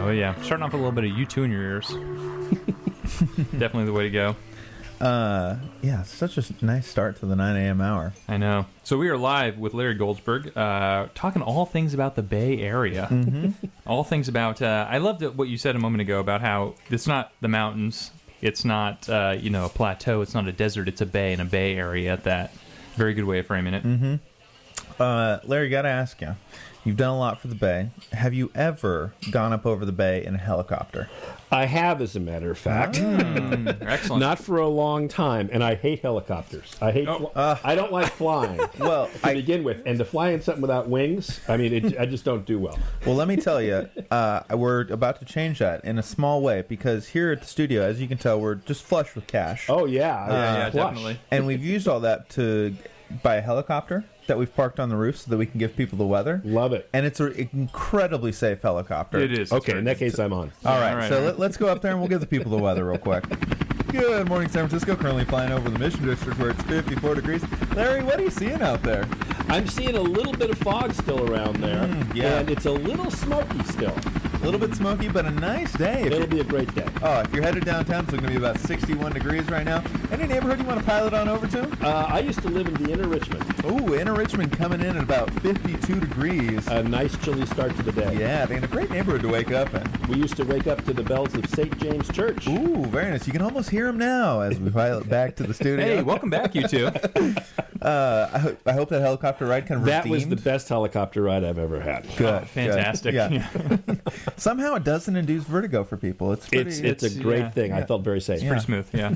Oh, yeah. Starting off with a little bit of U2 in your ears. Definitely the way to go. Yeah, such a nice start to the 9 a.m. hour. I know. So we are live with Larry Goldsberg, talking all things about the Bay Area. Mm-hmm. All things about... I loved what you said a moment ago about how it's not the mountains, it's not a plateau, it's not a desert, it's a bay, and a Bay Area at that. Very good way of framing it. Mm-hmm. Larry, got to ask you. You've done a lot for the Bay. Have you ever gone up over the Bay in a helicopter? I have, as a matter of fact. Excellent. Not for a long time, and I hate helicopters. I hate. I don't like flying. Well, to begin with, and to fly in something without wings, I mean, I just don't do well. Well, let me tell you, we're about to change that in a small way because here at the studio, as you can tell, we're just flush with cash. Oh yeah, definitely. And we've used all that to buy a helicopter that we've parked on the roof so that we can give people the weather. Love it. And it's an incredibly safe helicopter. It is. Okay, in that case, I'm on. All right, All right. so let's go up there and we'll give the people the weather real quick. Good morning, San Francisco. Currently flying over the Mission District where it's 54 degrees. Larry, what are you seeing out there? I'm seeing a little bit of fog still around there, yeah. and it's a little smoky still. A little bit smoky, but a nice day. It'll be a great day. Oh, if you're headed downtown, it's going to be about 61 degrees right now. Any neighborhood you want to pilot on over to? I used to live in the Inner Richmond. Ooh, Inner Richmond coming in at about 52 degrees. A nice chilly start to the day. Yeah, they're in a great neighborhood to wake up in. We used to wake up to the bells of St. James Church. Ooh, very nice. You can almost hear them now as we pilot back to the studio. Hey, welcome back, you two. I hope that helicopter ride kind of That was redeemed. the best helicopter ride I've ever had. Good, Fantastic. good. Yeah. Somehow it doesn't induce vertigo for people. It's pretty, It's a great thing. yeah. I felt very safe. Yeah. Pretty smooth, yeah.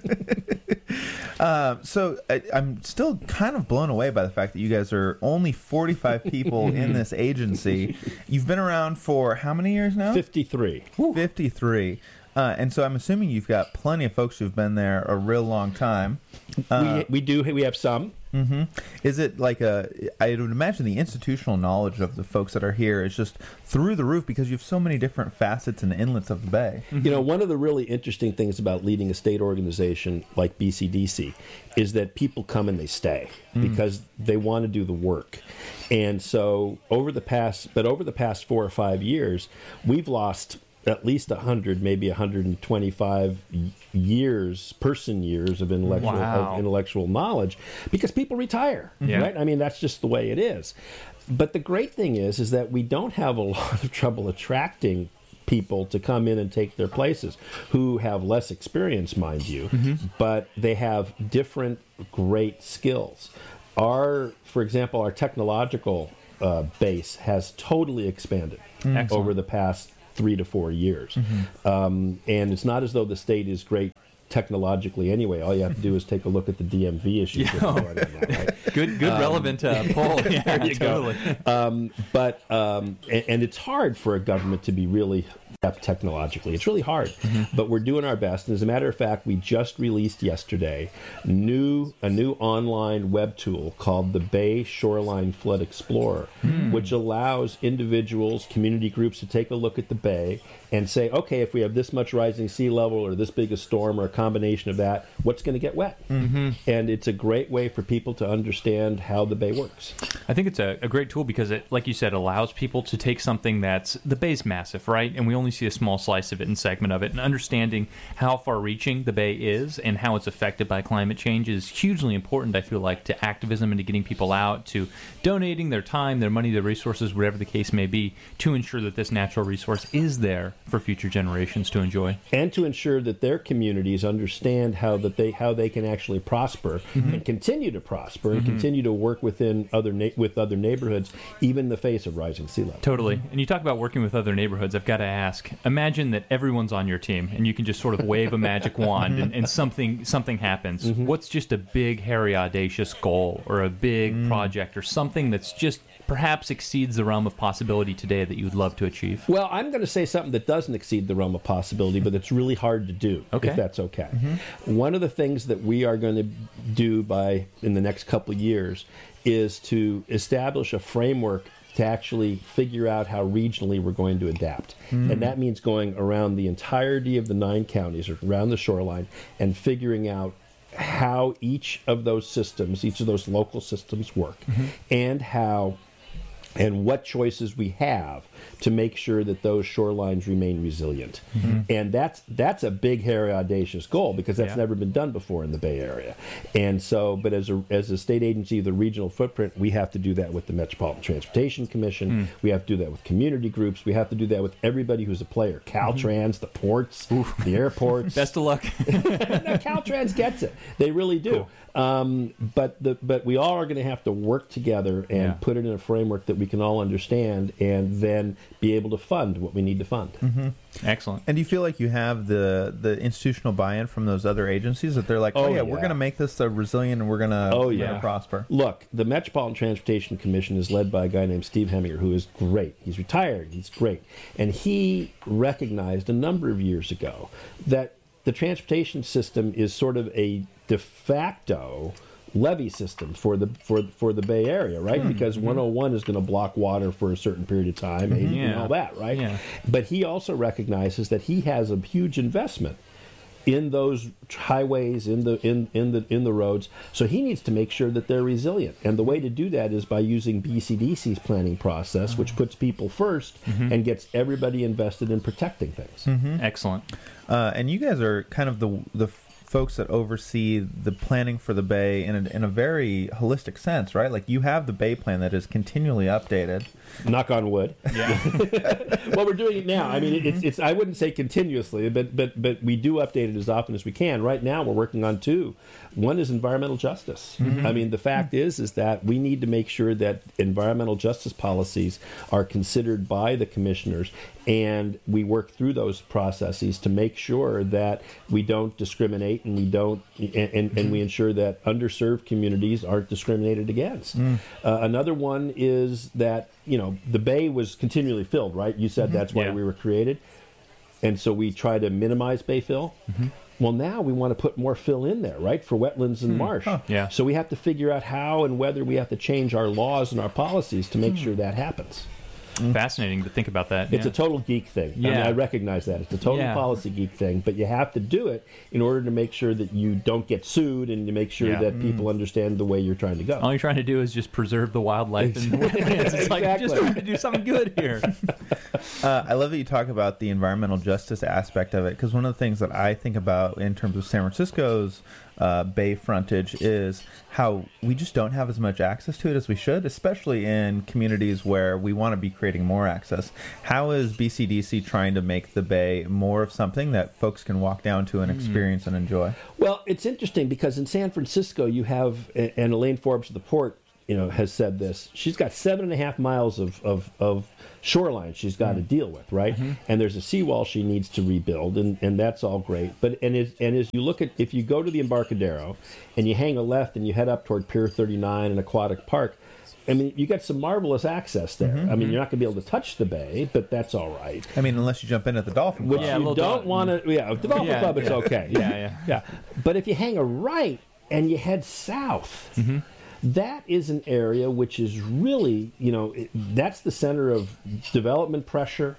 So I'm still kind of blown away by the fact that you guys are only 45 people in this agency. You've been around for how many years now? 53. 53. And so I'm assuming you've got plenty of folks who've been there a real long time. We have some. Mm-hmm. Is it like I would imagine the institutional knowledge of the folks that are here is just through the roof because you have so many different facets and inlets of the Bay. You know, one of the really interesting things about leading a state organization like BCDC is that people come and they stay because they want to do the work. And so over the past 4 or 5 years, we've lost at least 100, maybe 125 person years of intellectual knowledge because people retire, right? I mean, that's just the way it is. But the great thing is that we don't have a lot of trouble attracting people to come in and take their places who have less experience, mind you, but they have different great skills. For example, our technological base has totally expanded over the past 3 to 4 years. And it's not as though the state is great technologically anyway. All you have to do is take a look at the DMV issues. Right? Good relevant poll. Yeah, There you totally. go. And it's hard for a government to be really adept technologically. It's really hard, but we're doing our best. And as a matter of fact, we just released yesterday a new online web tool called the Bay Shoreline Flood Explorer, which allows individuals, community groups to take a look at the Bay and say, okay, if we have this much rising sea level or this big a storm or a combination of that, what's going to get wet? And it's a great way for people to understand how the Bay works. I think it's a great tool because it, like you said, allows people to take something the Bay's massive, right? And we only see a small slice of it and segment of it. And understanding how far-reaching the Bay is and how it's affected by climate change is hugely important, I feel like, to activism and to getting people out, to donating their time, their money, their resources, whatever the case may be, to ensure that this natural resource is there for future generations to enjoy. And to ensure that their communities understand how they can actually prosper and continue to prosper and continue to work within other neighborhoods, even in the face of rising sea level. Totally. And you talk about working with other neighborhoods. I've got to ask, imagine that everyone's on your team and you can just sort of wave a magic wand and something happens. What's just a big, hairy, audacious goal or a big project or something that's just perhaps exceeds the realm of possibility today that you would love to achieve? Well, I'm going to say something that doesn't exceed the realm of possibility, but it's really hard to do, if that's okay. One of the things that we are going to do in the next couple of years is to establish a framework to actually figure out how regionally we're going to adapt. And that means going around the entirety of the 9 counties or around the shoreline and figuring out how each of those local systems work and what choices we have to make sure that those shorelines remain resilient. And that's a big, hairy, audacious goal, because that's never been done before in the Bay Area. And so, but as a state agency of the regional footprint, we have to do that with the Metropolitan Transportation Commission. We have to do that with community groups. We have to do that with everybody who's a player. Caltrans, the ports, the airports. Best of luck. No, Caltrans gets it. They really do. Cool. But we all are going to have to work together and put it in a framework that we can all understand, and then be able to fund what we need to fund. Excellent. And do you feel like you have the institutional buy-in from those other agencies, that they're like, we're going to make this resilient, and we're going to prosper? Look, the Metropolitan Transportation Commission is led by a guy named Steve Heminger, who is great. He's retired. He's great. And he recognized a number of years ago that the transportation system is sort of a de facto levee system for the Bay Area, right? Because 101 is going to block water for a certain period of time, and all that, right? Yeah. But he also recognizes that he has a huge investment in those highways, in the roads, so he needs to make sure that they're resilient. And the way to do that is by using BCDC's planning process, which puts people first and gets everybody invested in protecting things. Excellent. And you guys are kind of the folks that oversee the planning for the Bay in a very holistic sense, right? Like, you have the Bay Plan that is continually updated. Knock on wood. Yeah. Well, we're doing it now. I mean, it's I wouldn't say continuously, but we do update it as often as we can. Right now, we're working on two. One is environmental justice. I mean, the fact is that we need to make sure that environmental justice policies are considered by the commissioners, and we work through those processes to make sure that we don't discriminate, and we don't, and we ensure that underserved communities aren't discriminated against. Another one is that, the Bay was continually filled, right? You said that's why we were created. And so we try to minimize Bay fill. Well, now we want to put more fill in there, right, for wetlands and marsh. Yeah. So we have to figure out how and whether we have to change our laws and our policies to make sure that happens. Fascinating to think about that. It's a total geek thing. I mean, I recognize that. It's a total policy geek thing, but you have to do it in order to make sure that you don't get sued, and to make sure that people understand the way you're trying to go. All you're trying to do is just preserve the wildlife in the wetlands. It's like, you're just trying to do something good here. I love that you talk about the environmental justice aspect of it, because one of the things that I think about in terms of San Francisco's Bay frontage is how we just don't have as much access to it as we should, especially in communities where we want to be creating more access. How is BCDC trying to make the Bay more of something that folks can walk down to and experience and enjoy? Well, it's interesting because in San Francisco you have, and Elaine Forbes of the Port, has said this. She's got 7.5 miles of shoreline she's got to deal with, right? And there's a seawall she needs to rebuild, and that's all great. But as you look at, if you go to the Embarcadero and you hang a left and you head up toward Pier 39 and Aquatic Park, I mean, you got some marvelous access there. I mean, you're not going to be able to touch the Bay, but that's all right. I mean, unless you jump in at the Dolphin Club. Which you don't want to, the Dolphin Club, it's okay. Yeah. But if you hang a right and you head south, that is an area which is really, that's the center of development pressure,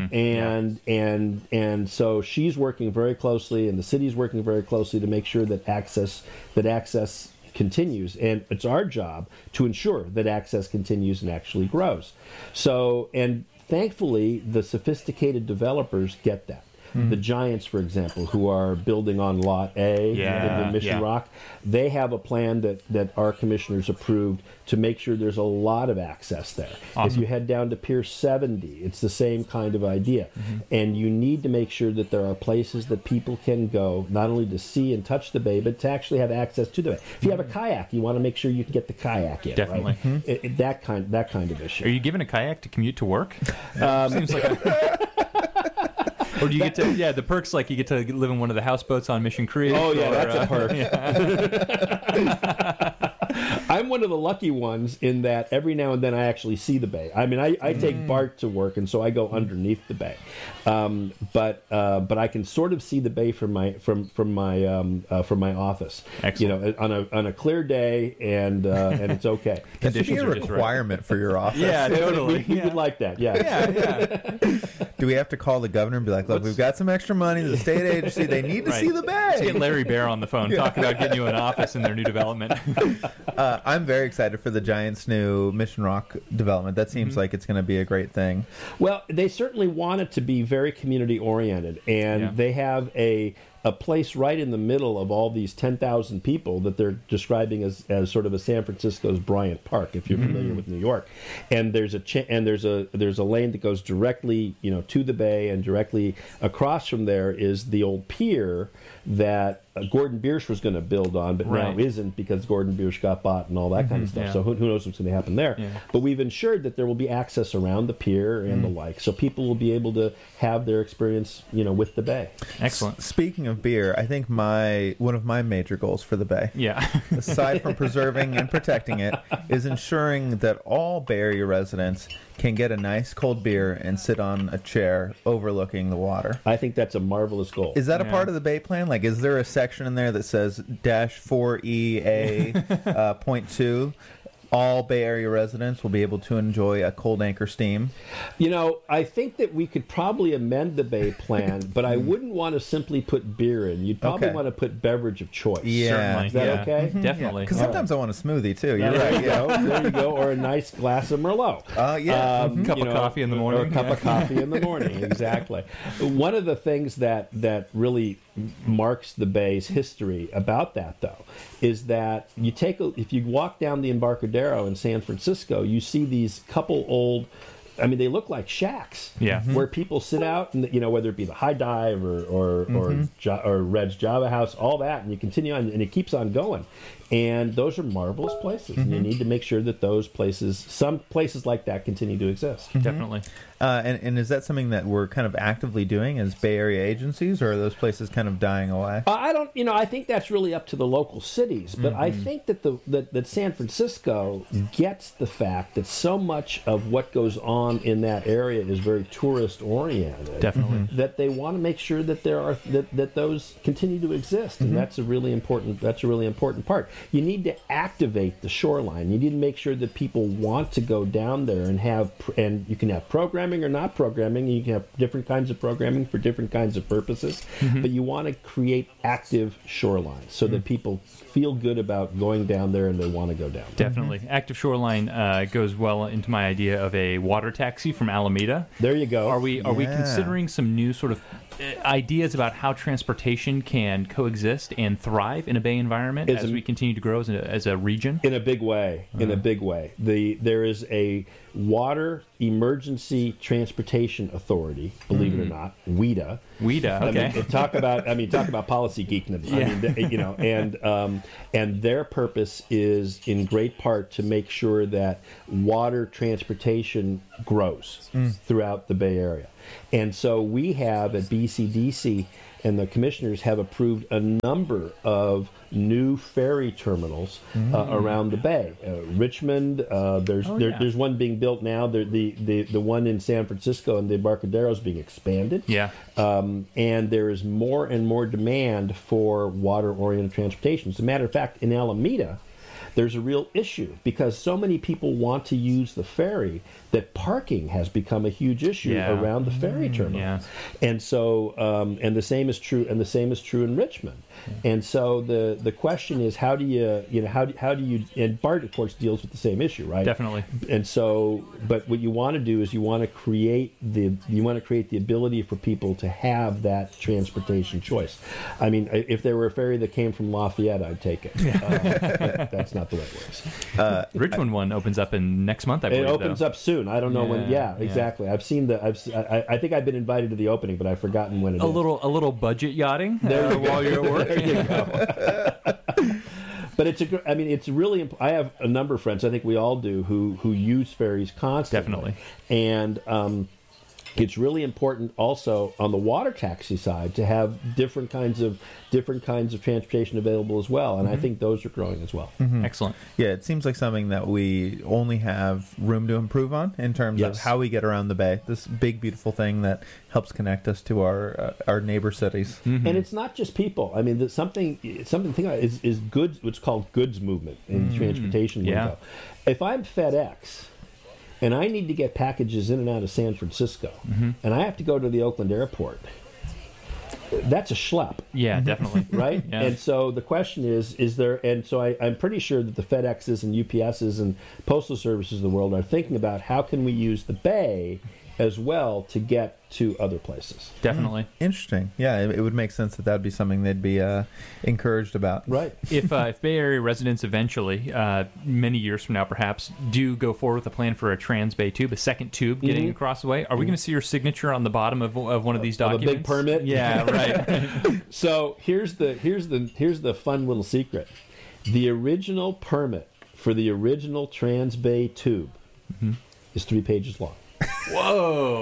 and so she's working very closely, and the city's working very closely to make sure that access continues, and it's our job to ensure that access continues and actually grows. So, and thankfully, the sophisticated developers get that. The Giants, for example, who are building on Lot A in Mission Rock, they have a plan that our commissioners approved to make sure there's a lot of access there. Awesome. If you head down to Pier 70, it's the same kind of idea. And you need to make sure that there are places that people can go, not only to see and touch the Bay, but to actually have access to the Bay. If you have a kayak, you want to make sure you can get the kayak in. Definitely. Right? That kind of issue. Are you given a kayak to commute to work? Seems like or do you get to, the perks, like you get to live in one of the houseboats on Mission Creek? Oh, yeah, that's a perk. I'm one of the lucky ones in that every now and then I actually see the Bay. I mean, I take BART to work, and so I go underneath the Bay. But I can sort of see the Bay from my office. Excellent. On a clear day, and it's okay. That should be a requirement for your office. Yeah, totally. We would like that. Yeah. Do we have to call the governor and be like, look, we've got some extra money, the state agency, they need to see the Bay. Let's get Larry Bear on the phone, talk about getting you an office in their new development. I'm very excited for the Giants' new Mission Rock development. That seems like it's going to be a great thing. Well, they certainly want it to be very community oriented, and they have a place right in the middle of all these 10,000 people that they're describing as sort of a San Francisco's Bryant Park, if you're familiar with New York. And there's a lane that goes directly, to the bay, and directly across from there is the old pier that Gordon Biersch was going to build on, but now isn't because Gordon Biersch got bought and all that kind of stuff. So who knows what's going to happen there? Yeah. But we've ensured that there will be access around the pier and the like, so people will be able to have their experience, with the bay. Excellent. Speaking of beer, I think one of my major goals for the bay, aside from preserving and protecting it, is ensuring that all Bay Area residents can get a nice cold beer and sit on a chair overlooking the water. I think that's a marvelous goal. Is that a part of the Bay Plan? Like, is there a section in there that says -4EA point 2? All Bay Area residents will be able to enjoy a cold anchor steam? I think that we could probably amend the Bay Plan, but I wouldn't want to simply put beer in. You'd probably want to put beverage of choice. Certainly. Is that okay? Definitely. Because sometimes I want a smoothie, too. You're right. There you go. Or a nice glass of Merlot. Cup of coffee in the morning. Or a cup of coffee in the morning, exactly. One of the things that really marks the Bay's history about that, though, is that if you walk down the Embarcadero in San Francisco, you see these couple old, they look like shacks, where people sit out, and whether it be the High Dive or Red's Java House, all that, and you continue on, and it keeps on going. And those are marvelous places, and you need to make sure that some places like that continue to exist. Definitely. And is that something that we're kind of actively doing as Bay Area agencies, or are those places kind of dying away? I think that's really up to the local cities, but I think that that San Francisco gets the fact that so much of what goes on in that area is very tourist oriented. Definitely. That they want to make sure that that those continue to exist, and that's a really important part. You need to activate the shoreline. You need to make sure that people want to go down there and you can have programming or not programming. You can have different kinds of programming for different kinds of purposes, but you want to create active shorelines so that people feel good about going down there and they want to go down there. Definitely. Active shoreline goes well into my idea of a water taxi from Alameda. There you go. Are we considering some new sort of ideas about how transportation can coexist and thrive in a bay environment as we continue to grow as a region? In a big way. In a big way. There is a Water Emergency Transportation Authority, believe it or not, WETA. WETA, okay. Talk about policy geekness. And their purpose is in great part to make sure that water transportation grows throughout the Bay Area. And so we have at BCDC, and the commissioners have approved a number of new ferry terminals around the bay. Richmond, there's one being built now. The one in San Francisco and the Embarcadero is being expanded. Yeah. And there is more and more demand for water-oriented transportation. As a matter of fact, in Alameda, there's a real issue because so many people want to use the ferry that parking has become a huge issue around the ferry terminal. Yeah. And so, and the same is true in Richmond. And so the question is, how do you, and BART, of course, deals with the same issue, right? Definitely. And so, but what you want to do is you want to create the ability for people to have that transportation choice. I mean, if there were a ferry that came from Lafayette, I'd take it. That's not the way it works. Richmond one opens up in next month, I believe. It opens up soon. I don't know when. Yeah, exactly. I've seen I think I've been invited to the opening, but I've forgotten when it is. A little budget yachting while you're at work. There you go. But it's really. I have a number of friends. I think we all do who use ferries constantly. Definitely. And it's really important also on the water taxi side to have different kinds of transportation available as well, and I think those are growing as well. Excellent. Yeah, it seems like something that we only have room to improve on in terms of how we get around the bay. This big, beautiful thing that helps connect us to our neighbor cities. And it's not just people. I mean, something to think about is goods. What's called goods movement in transportation lingo. If I'm FedEx and I need to get packages in and out of San Francisco, and I have to go to the Oakland airport, that's a schlep. Yeah, definitely. Right? Yeah. And so the question is there, and so I'm pretty sure that the FedExes and UPSs and postal services of the world are thinking about how can we use the Bay as well to get to other places. Definitely. Interesting. Yeah, it would make sense that that'd be something they'd be encouraged about. Right. If Bay Area residents eventually, many years from now perhaps, do go forward with a plan for a Trans-Bay tube, a second tube getting across the way, are we going to see your signature on the bottom of one of these documents? A big permit? Yeah, right. So here's the fun little secret. The original permit for the original Trans-Bay tube is 3 pages long. Whoa.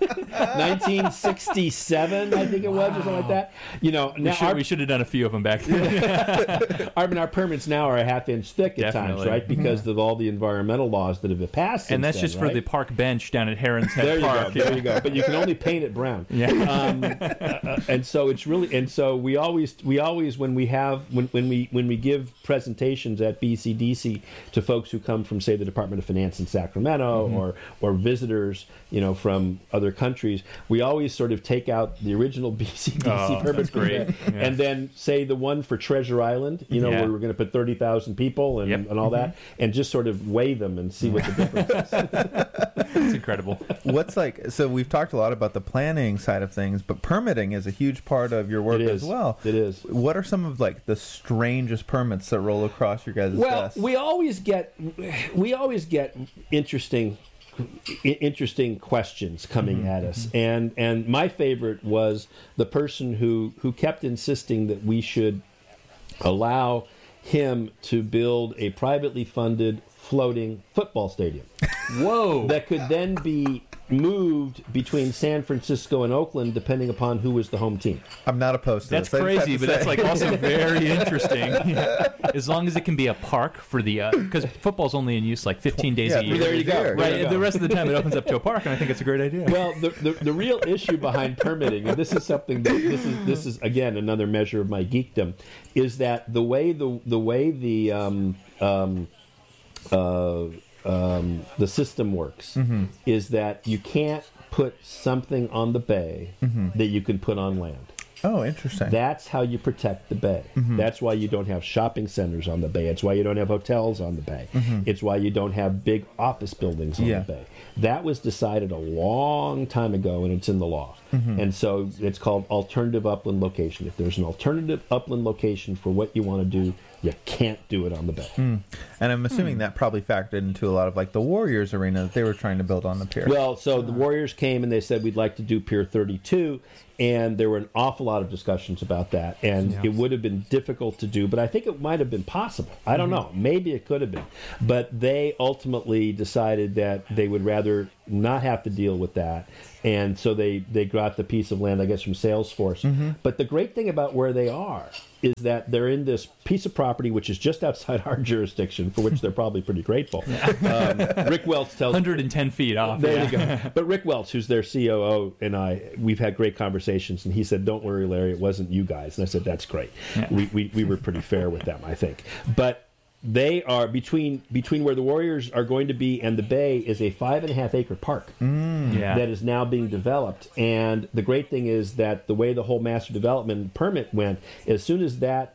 1967, I think it was, or something like that. You know, now We should have done a few of them back then. our permits now are a half-inch thick at times, Definitely. right? Because of all the environmental laws that have been passed. Since And that's then, just right? for the park bench down at Heron's Head There you Park. go. There you go. But you can only paint it brown. Yeah. And so it's really, and so we always when we give presentations at BCDC to folks who come from, say, the Department of Finance in Sacramento or visitors, you know, from other countries, we always sort of take out the original BCDC permit that's great. permit Yeah. and then say the one for Treasure Island, you know, Yeah. where we're going to put 30,000 people and, Yep. and all that, and just sort of weigh them and see what the difference is. It's incredible. What's so we've talked a lot about the planning side of things, but permitting is a huge part of your work It is. as well. It is. What are some of the strangest permits that roll across your guys' Well, desk? we always get interesting questions coming at us, and my favorite was the person who kept insisting that we should allow him to build a privately funded floating football stadium Whoa. that could then be moved between San Francisco and Oakland depending upon who was the home team. I'm not opposed to That's this. I just have crazy, to but say. that's also very interesting. As long as it can be a park for the because football's only in use 15 days a year. there you go. Right, There you go. the rest of the time it opens up to a park, and I think it's a great idea. Well, the real issue behind permitting, and this is something that this is again another measure of my geekdom, is that the way the system works is that you can't put something on the bay that you can put on land. Oh, interesting. That's how you protect the bay. That's why you don't have shopping centers on the bay. It's why you don't have hotels on the bay. It's why you don't have big office buildings on Yeah. the bay. That was decided a long time ago, and it's in the law. And so it's called alternative upland location. If there's an alternative upland location for what you want to do, you can't do it on the bay. And I'm assuming that probably factored into a lot of the Warriors arena that they were trying to build on the pier. Well, so the Warriors came and they said we'd like to do Pier 32, and there were an awful lot of discussions about that, and it would have been difficult to do, but I think it might have been possible. I don't know. Maybe it could have been. But they ultimately decided that they would rather not have to deal with that, and so they got the piece of land, I guess, from Salesforce. But the great thing about where they are is that they're in this piece of property which is just outside our jurisdiction, for which they're probably pretty grateful. Rick Welch tells 110 feet off. There you go. But Rick Welch, who's their COO, and we've had great conversations, and he said, "Don't worry, Larry, it wasn't you guys." And I said, "That's great." Yeah. We were pretty fair with them, I think. But they are between where the Warriors are going to be and the bay is a 5.5 acre park Yeah. that is now being developed. And the great thing is that the way the whole master development permit went, as soon as that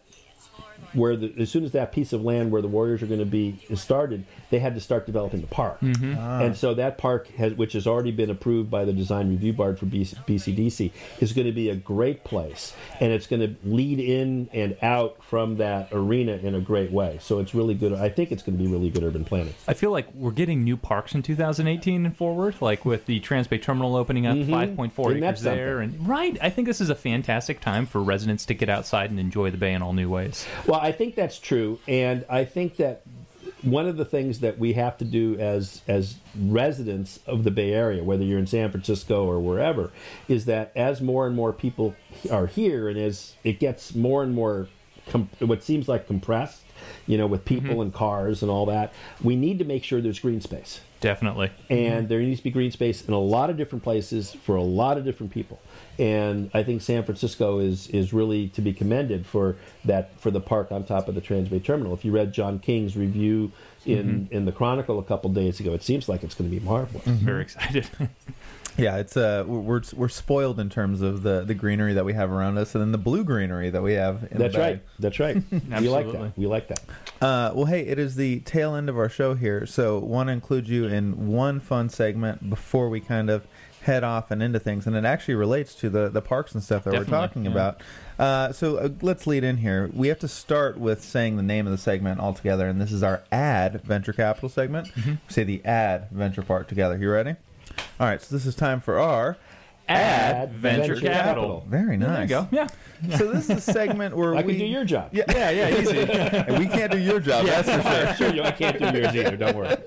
piece of land where the Warriors are going to be is started, they had to start developing the park. And so that park, which has already been approved by the Design Review Board for BCDC, is going to be a great place. And it's going to lead in and out from that arena in a great way. So it's really good. I think it's going to be really good urban planning. I feel like we're getting new parks in 2018 and forward, like with the Trans-Bay Terminal opening up, 5.4 Isn't that acres there. And right, I think this is a fantastic time for residents to get outside and enjoy the bay in all new ways. Well, I think that's true, and I think that one of the things that we have to do as residents of the Bay Area, whether you're in San Francisco or wherever, is that as more and more people are here, and as it gets more and more what seems like compressed, with people and cars and all that, we need to make sure there's green space. Definitely. And there needs to be green space in a lot of different places for a lot of different people. And I think San Francisco is really to be commended for the park on top of the Trans-Bay Terminal. If you read John King's review in the Chronicle a couple days ago, it seems like it's going to be marvelous. Very excited. Yeah, it's we're spoiled in terms of the greenery that we have around us, and then the blue greenery that we have. In That's the bag. right. That's right. We like that. We like that. Well, hey, it is the tail end of our show here, so want to include you in one fun segment before we kind of head off and into things, and it actually relates to the parks and stuff that Definitely, we're talking about. So let's lead in here. We have to start with saying the name of the segment altogether, and this is our Ad Venture Capital segment. We say the Ad Venture part together. You ready? All right, so this is time for our Ad Venture Capital. Very nice. There you go. Yeah. So this is a segment where I we can do your job. Yeah, easy. and we can't do your job. That's for sure. Sure, I can't do yours either. Don't worry.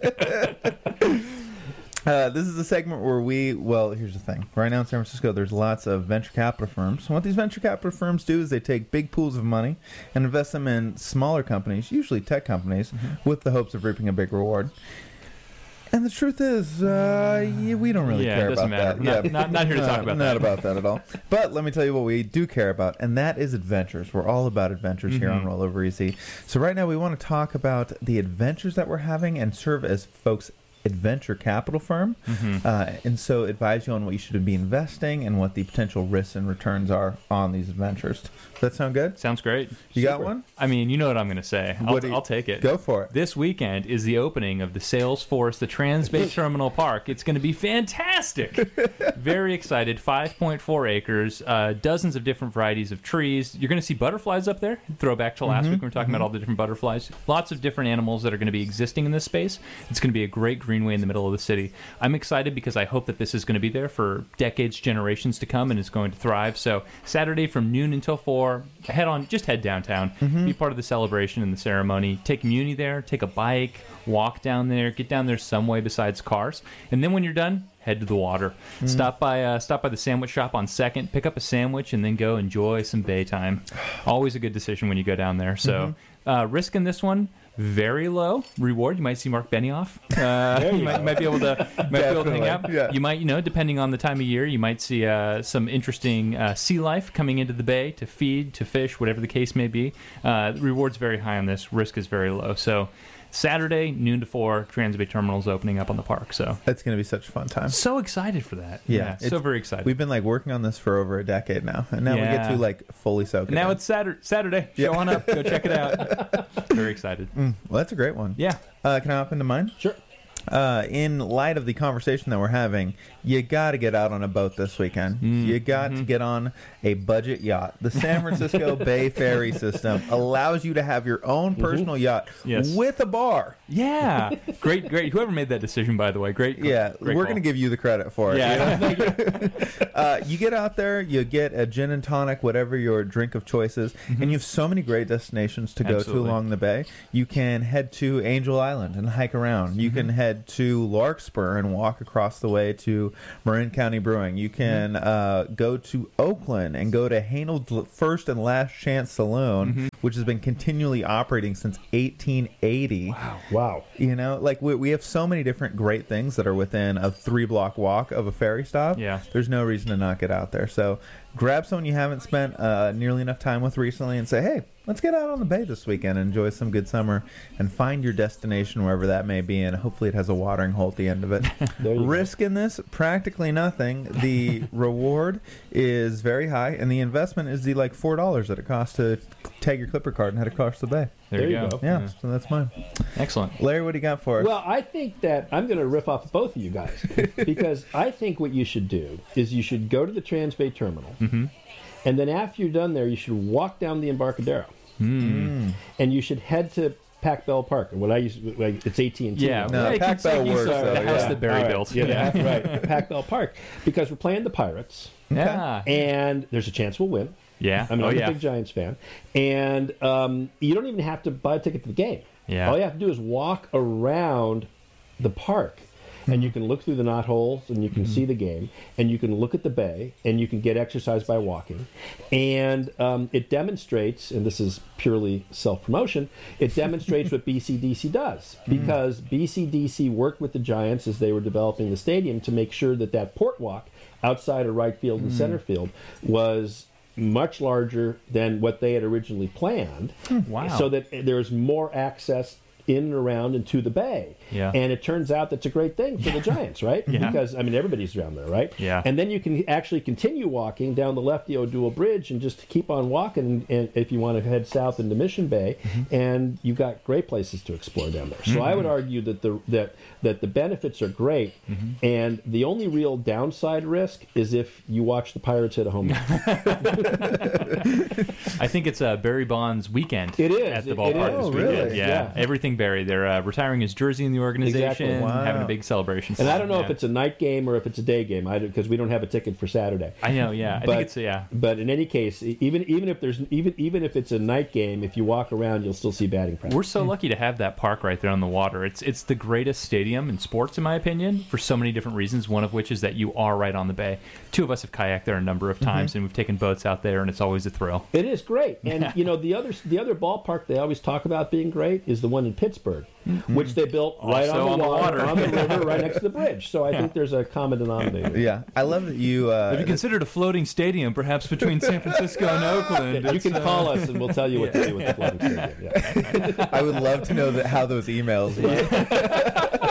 This is a segment where here's the thing. Right now in San Francisco, there's lots of venture capital firms. And what these venture capital firms do is they take big pools of money and invest them in smaller companies, usually tech companies, with the hopes of reaping a big reward. And the truth is, we don't really care it doesn't about matter. that. Not here to talk about that. Not about that at all. But let me tell you what we do care about, and that is adventures. We're all about adventures here on Rollover Easy. So right now we want to talk about the adventures that we're having and serve as folks' adventure capital firm, and so advise you on what you should be investing and what the potential risks and returns are on these adventures. Does that sound good? Sounds great. You got one? I mean, you know what I'm going to say. I'll take it. Go for it. This weekend is the opening of the Salesforce, the Transbay Terminal Park. It's going to be fantastic. Very excited. 5.4 acres, dozens of different varieties of trees. You're going to see butterflies up there. Throwback to last week when we were talking about all the different butterflies. Lots of different animals that are going to be existing in this space. It's going to be a great greenway in the middle of the city. I'm excited because I hope that this is going to be there for decades, generations to come, and is going to thrive. So Saturday from noon until 4, head downtown, be part of the celebration and the ceremony. Take Muni there, take a bike, walk down there, get down there some way besides cars, and then when you're done, head to the water. Stop by the sandwich shop on 2nd, pick up a sandwich, and then go enjoy some bay time. Always a good decision when you go down there. So risk in this one, very low reward. You might see Mark Benioff. You might be able to hang out. Yeah. You might, depending on the time of year, you might see some interesting sea life coming into the bay to feed, to fish, whatever the case may be. The reward's very high on this. Risk is very low. So Saturday, noon to 4, Transbay Terminal's opening up on the park. So That's going to be such a fun time. so excited for that. Yeah, so very excited. We've been working on this for over a decade now, and now we get to fully soak it Now in. it's Saturday. Show on up. Go check it out. Very excited. Well, that's a great one. Yeah. Can I hop into mine? Sure. In light of the conversation that we're having, you got to get out on a boat this weekend. You got to get on a budget yacht. The San Francisco Bay Ferry system allows you to have your own personal yacht with a bar. Yeah. Great. Whoever made that decision, by the way, great. Yeah, great we're call. going to give you the credit for it. Yeah. You get out there, you get a gin and tonic, whatever your drink of choice is, and you have so many great destinations to go to Absolutely. along the bay. You can head to Angel Island and hike around. You can head to Larkspur and walk across the way to Marin County Brewing. You can go to Oakland and go to Hainold's First and Last Chance Saloon, which has been continually operating since 1880. Wow. We have so many different great things that are within a 3-block walk of a ferry stop. Yeah. There's no reason to not get out there. So grab someone you haven't spent nearly enough time with recently and say, hey, let's get out on the bay this weekend and enjoy some good summer and find your destination wherever that may be, and hopefully it has a watering hole at the end of it. Risk in this, practically nothing. The reward is very high, and the investment is the $4 that it costs to tag your Clipper card and head across the bay. There you go. Yeah, so that's mine. Excellent. Larry, what do you got for us? Well, I think that I'm going to riff off both of you guys because I think what you should do is you should go to the Transbay Terminal, and then after you're done there, you should walk down the Embarcadero, and you should head to Pac Bell Park. What I used it's AT&T. Yeah. No, you Pac can Bell say works, the though, house yeah. that Barry All right. built. Yeah, right. Pac Bell Park, because we're playing the Pirates, Yeah. and there's a chance we'll win. Yeah. I'm oh, a yeah. big Giants fan, and you don't even have to buy a ticket to the game. Yeah. All you have to do is walk around the park, and you can look through the knotholes, and you can see the game, and you can look at the bay, and you can get exercise by walking, and it demonstrates, and this is purely self-promotion, it demonstrates what BCDC does, because BCDC worked with the Giants as they were developing the stadium to make sure that that port walk outside of right field and center field was much larger than what they had originally planned. Wow. So that there's more access in and around and to the bay. Yeah. And it turns out that's a great thing for the Giants, right? Yeah. Because, I mean, everybody's around there, right? Yeah. And then you can actually continue walking down the Lefty O'Doul Bridge and just keep on walking, and if you want to head south into Mission Bay, and you've got great places to explore down there. So I would argue that the benefits are great, and the only real downside risk is if you watch the Pirates hit a home run. I think it's Barry Bonds' weekend. It is. at the It ballpark is. this Oh, weekend. really? Yeah. Yeah. Everything Barry. They're retiring his jersey in the organization, Exactly. Wow. having a big celebration. And I don't know if Yeah. it's a night game or if it's a day game, because we don't have a ticket for Saturday. I know. Yeah, I think it's yeah. But in any case, even if it's a night game, if you walk around, you'll still see batting practice. We're so lucky to have that park right there on the water. It's the greatest stadium in sports, in my opinion, for so many different reasons. One of which is that you are right on the bay. Two of us have kayaked there a number of times, and we've taken boats out there, and it's always a thrill. It is great, and you know the other ballpark they always talk about being great is the one in Pittsburgh, which they built right Also on the water, on the Yeah. river, right next to the bridge. So I think there's a common denominator. Yeah, I love that you. Have you considered a floating stadium, perhaps between San Francisco and Oakland? You can call us and we'll tell you what to do with the floating stadium. Yeah. I would love to know how those emails went.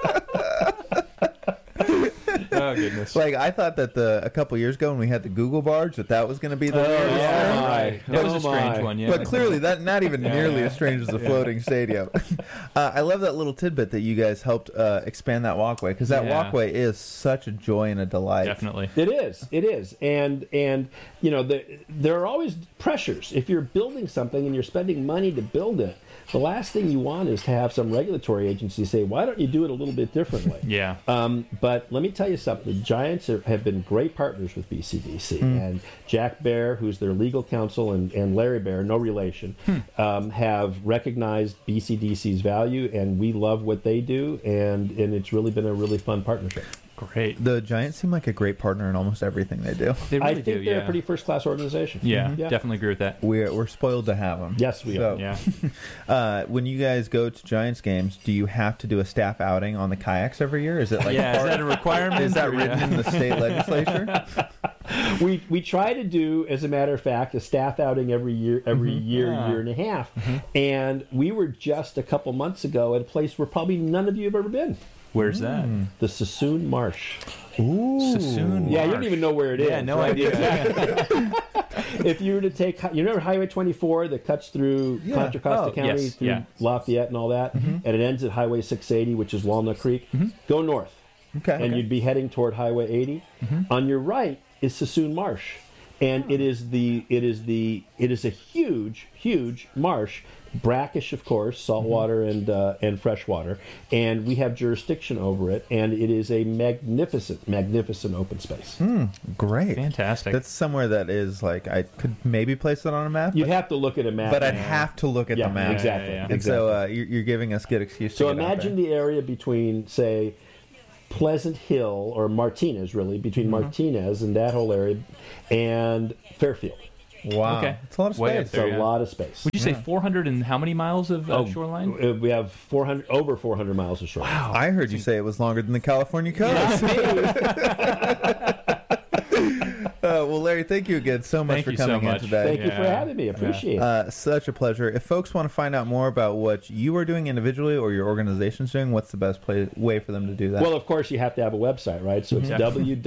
Oh goodness! Like I thought that a couple years ago when we had the Google barge that was going to be the weirdest thing. my. That was Oh, a strange my. one. Yeah, But clearly, that not even nearly as strange as the floating stadium. I love that little tidbit that you guys helped expand that walkway, because that Yeah. walkway is such a joy and a delight. definitely. It is, and you know there are always pressures. If you're building something and you're spending money to build it, the last thing you want is to have some regulatory agency say, "Why don't you do it a little bit differently?" Yeah. But let me tell you something. The Giants have been great partners with BCDC. And Jack Bear, who's their legal counsel, and Larry Bear, no relation, have recognized BCDC's value, and we love what they do, and it's really been a really fun partnership. Great. The Giants seem like a great partner in almost everything they do. They really I think do. they're Yeah. a pretty first-class organization. Yeah, Yeah. definitely agree with that. We're spoiled to have them. Yes, we are. Yeah. When you guys go to Giants games, do you have to do a staff outing on the kayaks every year? Is it like Yeah. Is that a requirement? is that or- written in the state legislature? We try to do, as a matter of fact, a staff outing every year, year and a half. And we were just a couple months ago at a place where probably none of you have ever been. Where's that? The Sassoon Marsh. Ooh. Sassoon. Yeah, you Marsh. don't even know where it is. Yeah, no right? idea. If you were to take, you remember Highway 24 that cuts through Yeah. Contra Costa Oh, County, yes, through yeah. Lafayette and all that, and it ends at Highway 680, which is Walnut Creek. Go north, Okay. and you'd be heading toward Highway 80. On your right is Sassoon Marsh, and it is a huge marsh. Brackish, of course, saltwater and freshwater, and we have jurisdiction over it, and it is a magnificent open space. Great. Fantastic. That's somewhere that is like I could maybe place it on a map, You'd have to look at a map, but I'd have to look at yeah, the map. exactly. Yeah. And so you're giving us good excuse. So to get out imagine there. the area between, say, Pleasant Hill or Martinez, really, between Martinez and that whole area, and Fairfield. Wow, Okay. it's a lot of Way up space. there. It's a yeah. lot of space. Would you say 400 and how many miles of shoreline? We have over 400 miles of shoreline. Wow. I heard you say it was longer than the California coast. Well, Larry, thank you again so much Thank for you so coming in much. today. Thank you for Yeah. having me. Appreciate it. Such a pleasure. If folks want to find out more about what you are doing individually or your organization's doing, what's the best way for them to do that? Well, of course, you have to have a website, right? So it's Yeah.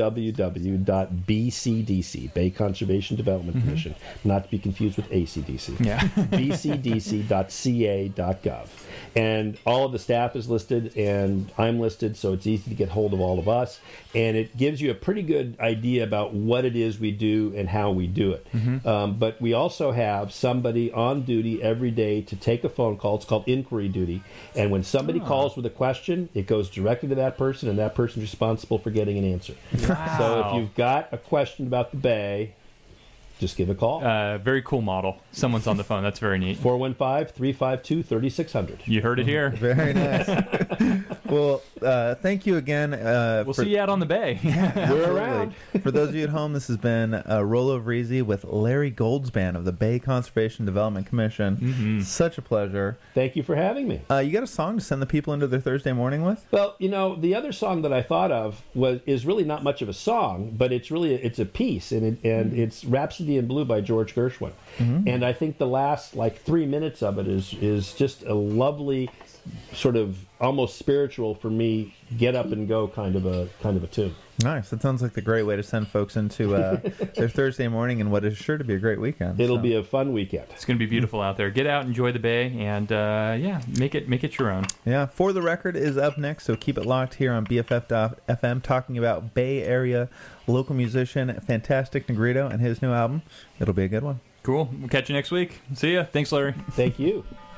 www.bcdc, Bay Conservation Development Commission, not to be confused with ACDC. Yeah. bcdc.ca.gov. And all of the staff is listed, and I'm listed, so it's easy to get hold of all of us. And it gives you a pretty good idea about what it is we do and how we do it. But we also have somebody on duty every day to take a phone call. It's called inquiry duty. And when somebody calls with a question, it goes directly to that person, and that person's responsible for getting an answer. Wow. So if you've got a question about the Bay, just give a call. Very cool model. Someone's on the phone. That's very neat. 415-352-3600. You heard it here. Very nice. Well, thank you again. We'll see you out on the bay. We're Absolutely. around. For those of you at home, this has been Rollo Vreezy with Larry Goldspan of the Bay Conservation Development Commission. Such a pleasure. Thank you for having me. You got a song to send the people into their Thursday morning with? Well, you know, the other song that I thought of is really not much of a song, but it's a piece, and it's Rhapsody in Blue by George Gershwin. And I think the last 3 minutes of it is just a lovely sort of almost spiritual for me, get up and go kind of a tune. Nice. That sounds like a great way to send folks into their Thursday morning and what is sure to be a great weekend. It'll be a fun weekend. It's going to be beautiful out there. Get out, enjoy the Bay, and make it your own. Yeah. For the Record is up next, so keep it locked here on BFF.FM, talking about Bay Area local musician Fantastic Negrito and his new album. It'll be a good one. Cool. We'll catch you next week. See ya. Thanks, Larry. Thank you.